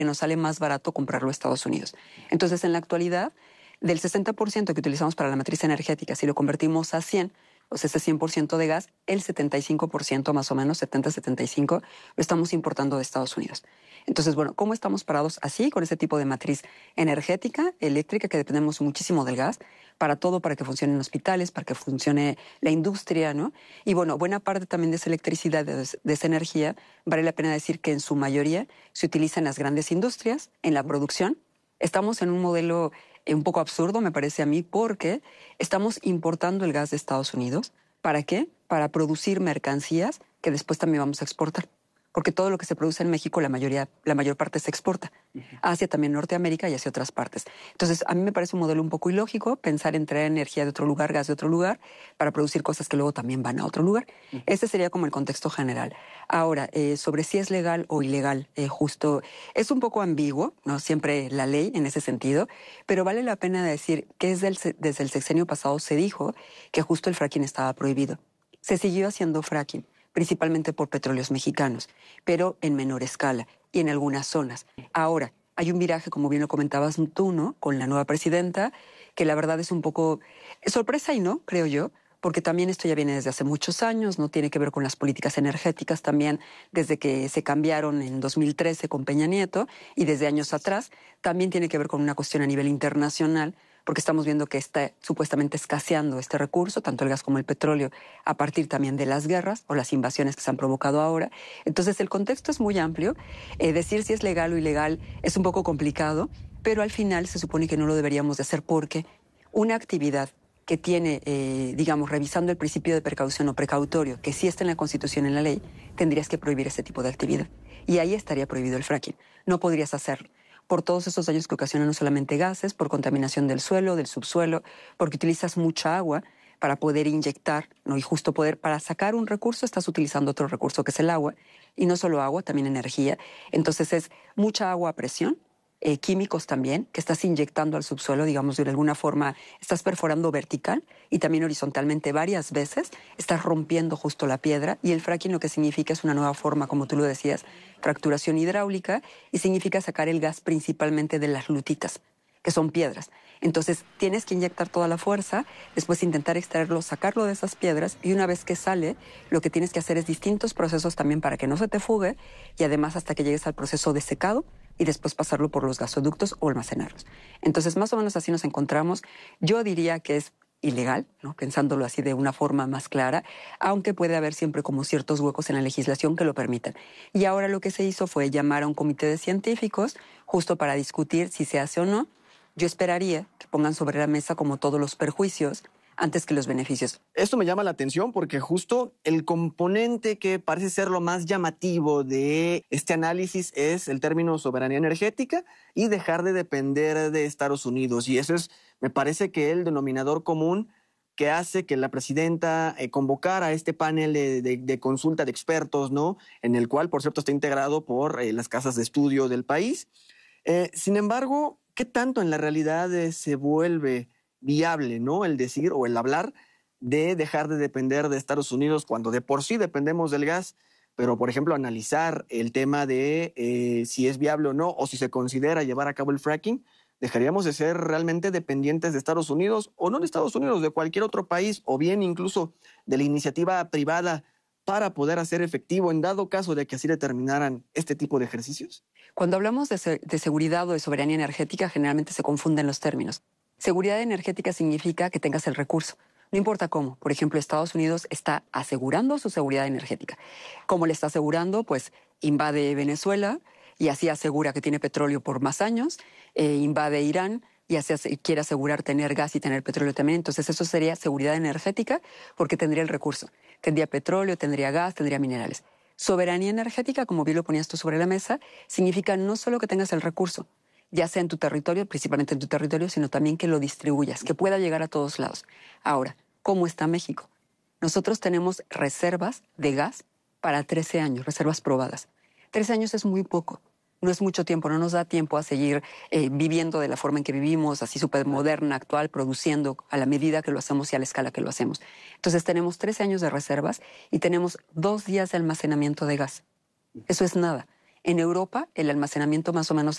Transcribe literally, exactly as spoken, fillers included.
que nos sale más barato comprarlo a Estados Unidos. Entonces, en la actualidad, del sesenta por ciento que utilizamos para la matriz energética, si lo convertimos a cien, o sea, ese cien por ciento de gas, el setenta y cinco por ciento más o menos, setenta a setenta y cinco por ciento, lo estamos importando de Estados Unidos. Entonces, bueno, ¿cómo estamos parados así con ese tipo de matriz energética, eléctrica, que dependemos muchísimo del gas, para todo, para que funcionen hospitales, para que funcione la industria, ¿no? Y bueno, buena parte también de esa electricidad, de, de esa energía, vale la pena decir que en su mayoría se utiliza en las grandes industrias, en la producción. Estamos en un modelo un poco absurdo, me parece a mí, porque estamos importando el gas de Estados Unidos. ¿Para qué? Para producir mercancías que después también vamos a exportar. Porque todo lo que se produce en México, la mayoría, la mayor parte se exporta hacia también Norteamérica y hacia otras partes. Entonces, a mí me parece un modelo un poco ilógico pensar en traer energía de otro lugar, gas de otro lugar, para producir cosas que luego también van a otro lugar. Uh-huh. Este sería como el contexto general. Ahora, eh, sobre si es legal o ilegal, eh, justo, es un poco ambiguo, no siempre la ley en ese sentido, pero vale la pena decir que desde el, desde el sexenio pasado se dijo que justo el fracking estaba prohibido. Se siguió haciendo fracking, principalmente por petróleos mexicanos, pero en menor escala y en algunas zonas. Ahora, hay un viraje, como bien lo comentabas tú, ¿no?, con la nueva presidenta, que la verdad es un poco sorpresa y no, creo yo, porque también esto ya viene desde hace muchos años, no tiene que ver con las políticas energéticas también, desde que se cambiaron en dos mil trece con Peña Nieto y desde años atrás, también tiene que ver con una cuestión a nivel internacional, porque estamos viendo que está supuestamente escaseando este recurso, tanto el gas como el petróleo, a partir también de las guerras o las invasiones que se han provocado ahora. Entonces, el contexto es muy amplio. Eh, decir si es legal o ilegal es un poco complicado, pero al final se supone que no lo deberíamos de hacer porque una actividad que tiene, eh, digamos, revisando el principio de precaución o precautorio, que sí está en la Constitución, en la ley, tendrías que prohibir ese tipo de actividad. Y ahí estaría prohibido el fracking. No podrías hacerlo por todos esos daños que ocasionan no solamente gases, por contaminación del suelo, del subsuelo, porque utilizas mucha agua para poder inyectar, ¿no? Y justo poder, para sacar un recurso, estás utilizando otro recurso que es el agua, y no solo agua, también energía. Entonces es mucha agua a presión, eh, químicos también, que estás inyectando al subsuelo, digamos, de alguna forma, estás perforando vertical y también horizontalmente varias veces, estás rompiendo justo la piedra, y el fracking lo que significa es una nueva forma, como tú lo decías, fracturación hidráulica, y significa sacar el gas principalmente de las lutitas, que son piedras. Entonces tienes que inyectar toda la fuerza, después intentar extraerlo, sacarlo de esas piedras, y una vez que sale, lo que tienes que hacer es distintos procesos también para que no se te fugue, y además hasta que llegues al proceso de secado, y después pasarlo por los gasoductos o almacenarlos. Entonces, más o menos así nos encontramos. Yo diría que es ilegal, ¿no?, pensándolo así de una forma más clara, aunque puede haber siempre como ciertos huecos en la legislación que lo permitan. Y ahora lo que se hizo fue llamar a un comité de científicos justo para discutir si se hace o no. Yo esperaría que pongan sobre la mesa como todos los perjuicios antes que los beneficios. Esto me llama la atención porque justo el componente que parece ser lo más llamativo de este análisis es el término soberanía energética y dejar de depender de Estados Unidos. Y eso es, me parece que el denominador común que hace que la presidenta eh, convocara a este panel de, de, de consulta de expertos, ¿no?, en el cual, por cierto, está integrado por eh, las casas de estudio del país. Eh, sin embargo, ¿qué tanto en la realidad eh, se vuelve viable, ¿no?, el decir o el hablar de dejar de depender de Estados Unidos cuando de por sí dependemos del gas? Pero, por ejemplo, analizar el tema de eh, si es viable o no, o si se considera llevar a cabo el fracking, dejaríamos de ser realmente dependientes de Estados Unidos, o no de Estados Unidos, de cualquier otro país, o bien incluso de la iniciativa privada, para poder hacer efectivo en dado caso de que así determinaran este tipo de ejercicios. Cuando hablamos de, se de seguridad o de soberanía energética, generalmente se confunden los términos. Seguridad energética significa que tengas el recurso, no importa cómo. Por ejemplo, Estados Unidos está asegurando su seguridad energética. ¿Cómo le está asegurando? Pues invade Venezuela y así asegura que tiene petróleo por más años, eh, invade Irán y así quiere asegurar tener gas y tener petróleo también. Entonces eso sería seguridad energética porque tendría el recurso. Tendría petróleo, tendría gas, tendría minerales. Soberanía energética, como bien lo ponías tú sobre la mesa, significa no solo que tengas el recurso, ya sea en tu territorio, principalmente en tu territorio, sino también que lo distribuyas, que pueda llegar a todos lados. Ahora, ¿cómo está México? Nosotros tenemos reservas de gas para trece años, reservas probadas. trece años es muy poco, no es mucho tiempo, no nos da tiempo a seguir eh, viviendo de la forma en que vivimos, así súper moderna, actual, produciendo a la medida que lo hacemos y a la escala que lo hacemos. Entonces tenemos trece años de reservas y tenemos dos días de almacenamiento de gas. Eso es nada. En Europa, el almacenamiento más o menos